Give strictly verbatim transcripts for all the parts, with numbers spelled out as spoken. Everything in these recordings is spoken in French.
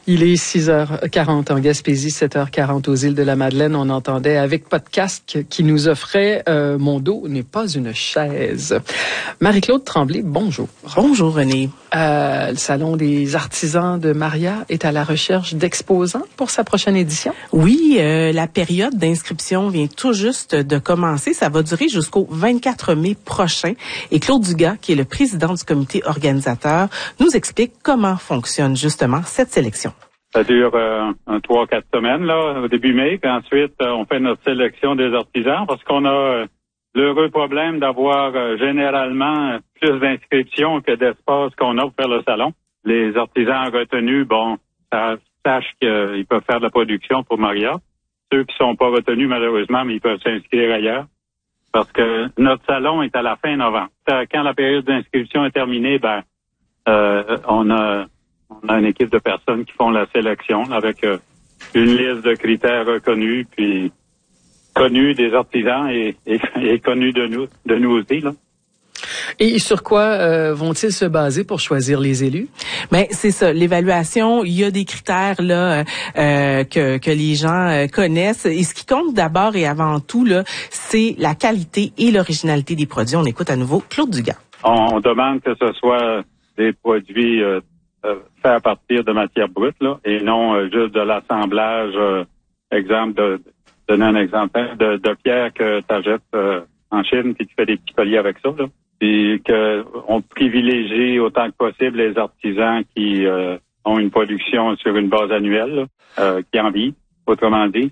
Il est six heures quarante en Gaspésie, sept heures quarante aux îles de la Madeleine. On entendait avec podcast qui nous offrait euh, « Mon dos n'est pas une chaise ». Marie-Claude Tremblay, bonjour. Bonjour René. Euh, le Salon des artisans de Maria est à la recherche d'exposants pour sa prochaine édition. Oui, euh, la période d'inscription vient tout juste de commencer. Ça va durer jusqu'au vingt-quatre mai prochain. Et Claude Dugas, qui est le président du comité organisateur, nous explique comment fonctionne justement cette sélection. Ça dure euh, un trois quatre semaines là, au début mai, puis ensuite euh, on fait notre sélection des artisans parce qu'on a euh, l'heureux problème d'avoir euh, généralement plus d'inscriptions que d'espace qu'on a pour faire le salon. Les artisans retenus, bon, ça, sachent qu'ils peuvent faire de la production pour Maria. Ceux qui sont pas retenus, malheureusement, mais ils peuvent s'inscrire ailleurs. Parce que notre salon est à la fin novembre. Quand la période d'inscription est terminée, ben euh, on a on a une équipe de personnes qui font la sélection avec euh, une liste de critères reconnus, puis connus des artisans et, et, et connus de nous, de nous aussi, là. Et sur quoi euh, vont-ils se baser pour choisir les élus? Ben c'est ça, l'évaluation, il y a des critères là euh, que que les gens euh, connaissent et ce qui compte d'abord et avant tout là, c'est la qualité et l'originalité des produits. On écoute à nouveau Claude Dugas. On, on demande que ce soit des produits euh, euh, faits à partir de matières brutes là et non euh, juste de l'assemblage euh, exemple de donner un exemple de, de pierre que tu achètes euh, en Chine puis tu fais des petits colliers avec ça là. Puis qu'on privilégie autant que possible les artisans qui euh, ont une production sur une base annuelle, là, euh, qui en vivent, autrement dit.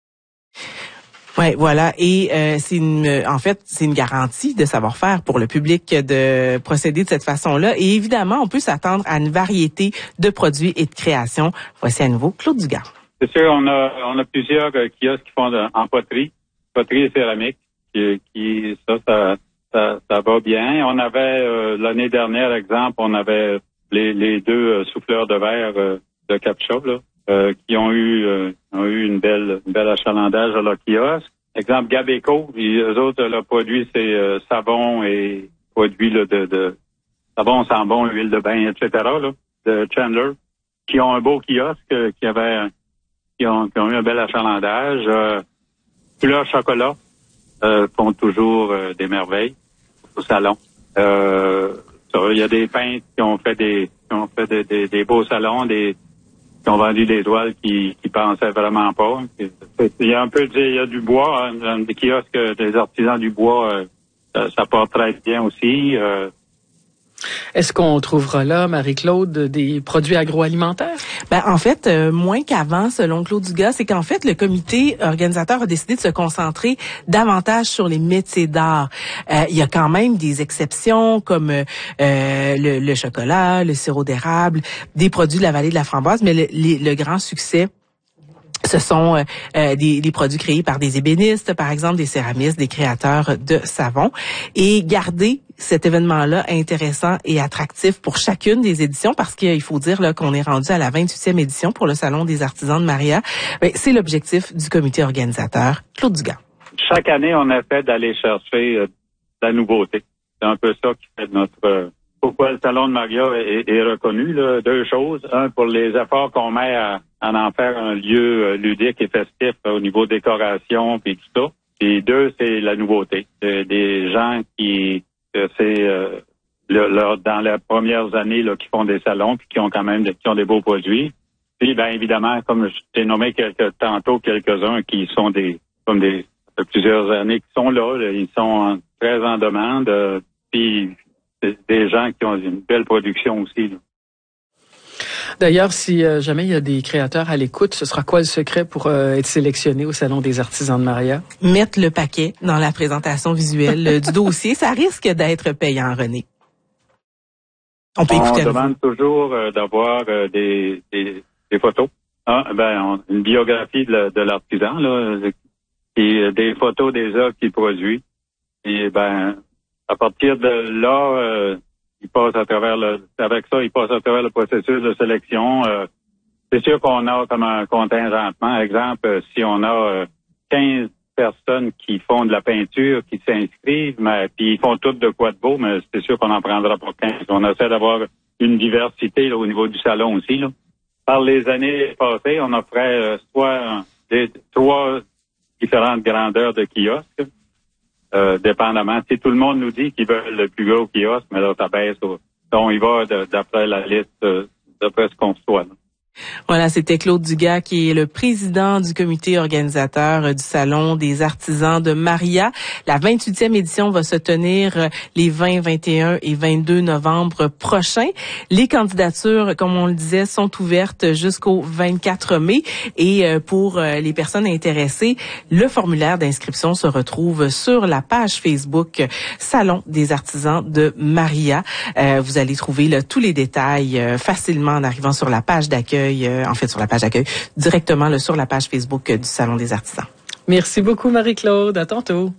Ouais, voilà. Et euh, c'est une, en fait, c'est une garantie de savoir-faire pour le public de procéder de cette façon-là. Et évidemment, on peut s'attendre à une variété de produits et de créations. Voici à nouveau Claude Dugas. C'est sûr, on a on a plusieurs euh, kiosques qui font de, en poterie, poterie et céramique, qui, qui ça, ça Ça, ça va bien. On avait euh, l'année dernière, exemple, on avait les, les deux euh, souffleurs de verre euh, de Captcha là, euh, qui ont eu euh, ont eu une belle une belle achalandage à leur kiosque. Exemple, Gabeco, eux autres, leur produit, c'est euh, savon et produits là, de, de savon, sambon, huile de bain, et cetera là, de Chandler, qui ont un beau kiosque, euh, qui avait qui ont, qui ont eu un bel achalandage. Euh, couleur chocolat. Euh, font toujours euh, des merveilles au salon. Euh, il y a des peintres qui ont fait des qui ont fait des, des, des beaux salons, des qui ont vendu des toiles qui qui pensaient vraiment pas. Il y a un peu il y a du bois, hein, des kiosques des artisans du bois, euh, ça, ça porte très bien aussi. Euh, Est-ce qu'on trouvera là, Marie-Claude, des produits agroalimentaires? Ben en fait, euh, moins qu'avant, selon Claude Dugas, c'est qu'en fait, le comité organisateur a décidé de se concentrer davantage sur les métiers d'art. Euh, il y a quand même des exceptions comme euh, le, le chocolat, le sirop d'érable, des produits de la vallée de la Framboise, mais le, le, le grand succès, ce sont euh, des, des produits créés par des ébénistes, par exemple, des céramistes, des créateurs de savon. Et garder cet événement-là intéressant et attractif pour chacune des éditions, parce qu'il faut dire là qu'on est rendu à la vingt-huitième édition pour le Salon des artisans de Maria. Bien, c'est l'objectif du comité organisateur. Claude Dugas. Chaque année, on a fait d'aller chercher euh, de la nouveauté. C'est un peu ça qui fait notre... Euh, pourquoi le Salon de Maria est, est reconnu, là. Deux choses. Un, pour les efforts qu'on met à, à en faire un lieu euh, ludique et festif là, au niveau décoration et tout ça. Et deux, c'est la nouveauté. C'est des gens qui, euh, c'est euh, le, leur, dans les premières années là, qui font des salons puis qui ont quand même des, qui ont des beaux produits. Puis, bien évidemment, comme je t'ai nommé quelques tantôt quelques-uns qui sont des comme des ça fait plusieurs années qui sont là, là ils sont très en demande. Euh, puis c'est des gens qui ont une belle production aussi, là. D'ailleurs, si euh, jamais il y a des créateurs à l'écoute, ce sera quoi le secret pour euh, être sélectionné au Salon des artisans de Maria? Mettre le paquet dans la présentation visuelle du dossier, ça risque d'être payant, René. On peut on écouter. demande toujours euh, d'avoir euh, des, des, des photos. Ah, ben, on, une biographie de, de l'artisan, là, et euh, des photos des œuvres qu'il produit. Et ben, à partir de là, euh, il passe à travers le, avec ça, il passe à travers le processus de sélection. Euh, c'est sûr qu'on a comme un contingentement. Exemple, si on a euh, quinze personnes qui font de la peinture, qui s'inscrivent, mais puis ils font toutes de quoi de beau, mais c'est sûr qu'on n'en prendra pas quinze. On essaie d'avoir une diversité là, au niveau du salon aussi, là. par les années passées, on offrait euh, soit des trois différentes grandeurs de kiosques, euh, dépendamment. Si tout le monde nous dit qu'ils veulent le plus gros kiosque, mais là, ça baisse. Donc, on y va de, d'après la liste, euh, d'après ce qu'on reçoit. Là. Voilà, c'était Claude Dugas qui est le président du comité organisateur du Salon des artisans de Maria. La vingt-huitième édition va se tenir les vingt, vingt et un et vingt-deux novembre prochains. Les candidatures, comme on le disait, sont ouvertes jusqu'au vingt-quatre mai et pour les personnes intéressées, le formulaire d'inscription se retrouve sur la page Facebook Salon des artisans de Maria. Vous allez trouver là, tous les détails facilement en arrivant sur la page d'accueil. En fait, sur la page d'accueil, directement là, sur la page Facebook du Salon des artisans. Merci beaucoup, Marie-Claude. À tantôt.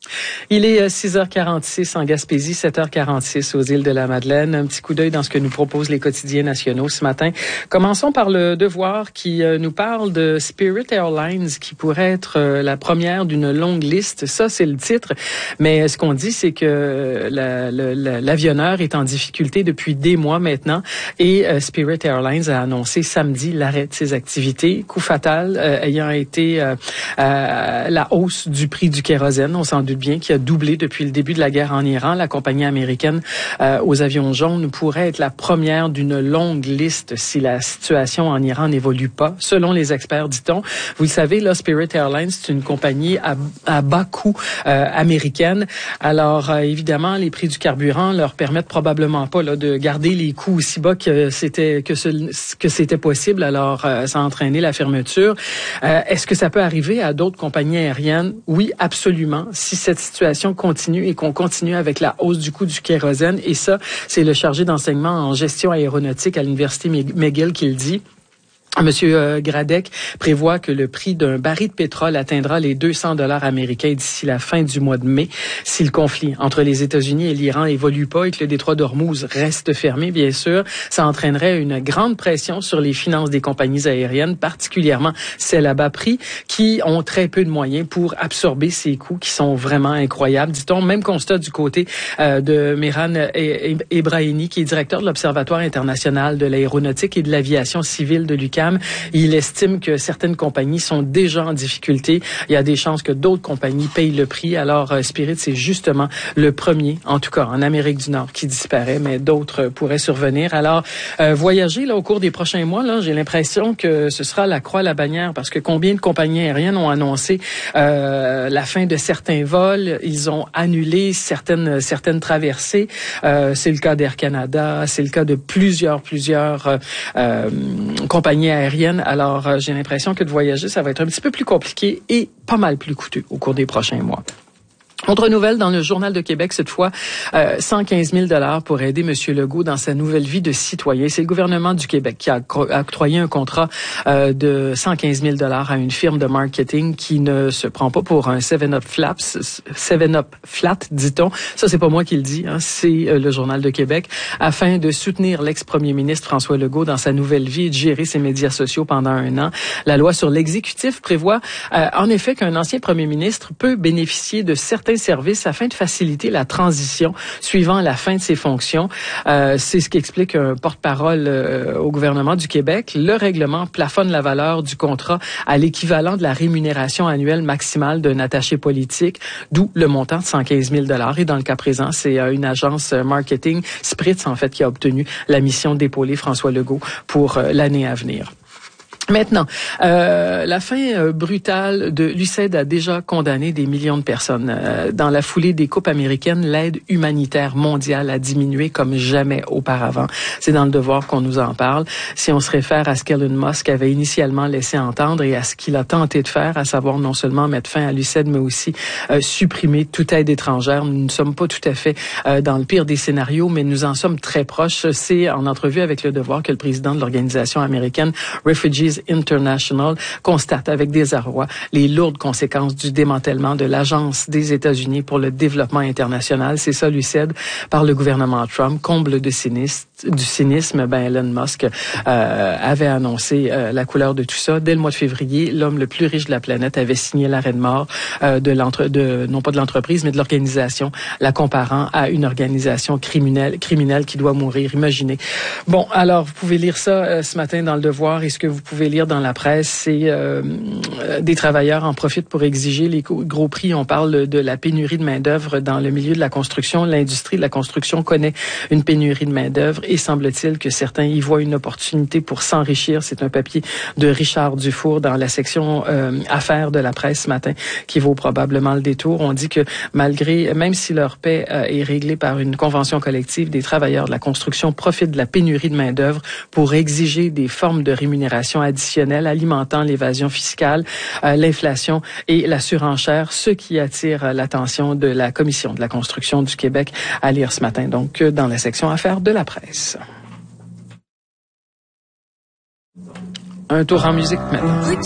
Il est six heures quarante-six en Gaspésie, sept heures quarante-six aux îles de la Madeleine. Un petit coup d'œil dans ce que nous proposent les quotidiens nationaux ce matin. Commençons par le Devoir qui nous parle de Spirit Airlines qui pourrait être la première d'une longue liste. Ça, c'est le titre. Mais ce qu'on dit, c'est que la, la, l'avionneur est en difficulté depuis des mois maintenant et Spirit Airlines a annoncé samedi l'arrêt de ses activités. Coup fatal euh, ayant été euh, euh, la hausse du prix du kérosène. On s'en doute bien, qui a doublé depuis le début de la guerre en Iran. La compagnie américaine euh, aux avions jaunes pourrait être la première d'une longue liste si la situation en Iran n'évolue pas, selon les experts, dit-on. Vous le savez, là, Spirit Airlines, c'est une compagnie à, à bas coût euh, américaine. Alors, euh, évidemment, les prix du carburant leur permettent probablement pas là, de garder les coûts aussi bas que c'était que, ce, que c'était possible. Alors, euh, ça a entraîné la fermeture. Euh, est-ce que ça peut arriver à d'autres compagnies aériennes? Oui, absolument. Si cette situation continue et qu'on continue avec la hausse du coût du kérosène. Et ça, c'est le chargé d'enseignement en gestion aéronautique à l'Université McGill qui le dit. Monsieur Gradec prévoit que le prix d'un baril de pétrole atteindra les deux cents dollars américains d'ici la fin du mois de mai. Si le conflit entre les États-Unis et l'Iran évolue pas et que le détroit d'Ormuz reste fermé, bien sûr, ça entraînerait une grande pression sur les finances des compagnies aériennes, particulièrement celles à bas prix, qui ont très peu de moyens pour absorber ces coûts qui sont vraiment incroyables. Dit-on, même constat du côté euh, de Mehran Ebrahimi, qui est directeur de l'Observatoire international de l'aéronautique et de l'aviation civile de l'U Q A M. Il estime que certaines compagnies sont déjà en difficulté. Il y a des chances que d'autres compagnies payent le prix. Alors, Spirit, c'est justement le premier, en tout cas en Amérique du Nord, qui disparaît, mais d'autres pourraient survenir. Alors, euh, voyager là au cours des prochains mois, là, j'ai l'impression que ce sera la croix à la bannière, parce que combien de compagnies aériennes ont annoncé euh, la fin de certains vols, ils ont annulé certaines certaines traversées. Euh, c'est le cas d'Air Canada, c'est le cas de plusieurs plusieurs euh, euh, compagnies aérienne. Alors, euh, j'ai l'impression que de voyager, ça va être un petit peu plus compliqué et pas mal plus coûteux au cours des prochains mois. Autre nouvelle dans le Journal de Québec, cette fois, euh, cent quinze mille dollars pour aider M. Legault dans sa nouvelle vie de citoyen. C'est le gouvernement du Québec qui a octroyé un contrat euh, de cent quinze mille dollars à une firme de marketing qui ne se prend pas pour un seven up Flaps, seven up Flat, dit-on. Ça, c'est pas moi qui le dis, hein, c'est euh, le Journal de Québec, afin de soutenir l'ex-premier ministre François Legault dans sa nouvelle vie et de gérer ses médias sociaux pendant un an. La loi sur l'exécutif prévoit euh, en effet qu'un ancien premier ministre peut bénéficier de certains services afin de faciliter la transition suivant la fin de ses fonctions. Euh, c'est ce qu'explique un porte-parole euh, au gouvernement du Québec. Le règlement plafonne la valeur du contrat à l'équivalent de la rémunération annuelle maximale d'un attaché politique, d'où le montant de cent quinze mille dollars. Et dans le cas présent, c'est euh, une agence marketing, Spritz en fait, qui a obtenu la mission d'épauler François Legault pour euh, l'année à venir. Maintenant, euh, la fin euh, brutale de l'U S A I D a déjà condamné des millions de personnes. Euh, dans la foulée des coupes américaines, l'aide humanitaire mondiale a diminué comme jamais auparavant. C'est dans le Devoir qu'on nous en parle. Si on se réfère à ce qu'Elon Musk avait initialement laissé entendre et à ce qu'il a tenté de faire, à savoir non seulement mettre fin à l'U S A I D, mais aussi euh, supprimer toute aide étrangère. Nous ne sommes pas tout à fait euh, dans le pire des scénarios, mais nous en sommes très proches. C'est en entrevue avec le Devoir que le président de l'organisation américaine Refugees Enterprise International constate avec désarroi les lourdes conséquences du démantèlement de l'Agence des États-Unis pour le développement international. C'est ça, Lucède, par le gouvernement Trump. Comble de cynisme, du cynisme, ben Elon Musk euh, avait annoncé euh, la couleur de tout ça. Dès le mois de février, l'homme le plus riche de la planète avait signé l'arrêt de mort euh, de l'entre, de non pas de l'entreprise, mais de l'organisation, la comparant à une organisation criminelle, criminelle qui doit mourir. Imaginez. Bon, alors vous pouvez lire ça euh, ce matin dans Le Devoir, et ce que vous pouvez lire dans la presse, c'est euh, des travailleurs en profitent pour exiger les gros prix. On parle de la pénurie de main-d'œuvre dans le milieu de la construction. L'industrie de la construction connaît une pénurie de main-d'œuvre et semble-t-il que certains y voient une opportunité pour s'enrichir. C'est un papier de Richard Dufour dans la section euh, affaires de la presse ce matin qui vaut probablement le détour. On dit que malgré, même si leur paie euh, est réglée par une convention collective, des travailleurs de la construction profitent de la pénurie de main-d'œuvre pour exiger des formes de rémunération additionnelles alimentant l'évasion fiscale, euh, l'inflation et la surenchère, ce qui attire l'attention de la Commission de la construction du Québec, à lire ce matin, donc dans la section affaires de la presse. Un tour en musique maintenant.